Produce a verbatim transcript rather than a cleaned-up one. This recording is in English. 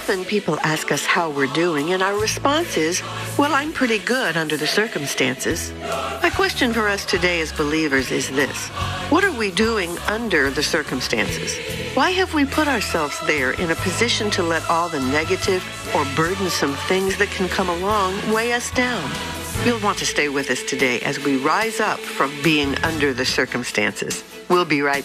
Often people ask us how we're doing, and our response is, well, I'm pretty good under the circumstances. My question for us today as believers is this: what are we doing under the circumstances? Why have we put ourselves there in a position to let all the negative or burdensome things that can come along weigh us down? You'll want to stay with us today as we rise up from being under the circumstances. We'll be right back.